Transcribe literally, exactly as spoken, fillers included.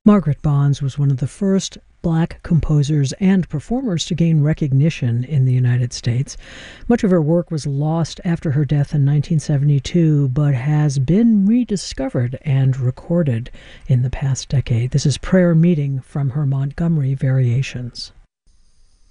Margaret Bonds was one of the first Black composers and performers to gain recognition in the United States. Much of her work was lost after her death in nineteen seventy-two, but has been rediscovered and recorded in the past decade. This is Prayer Meeting from her Montgomery Variations.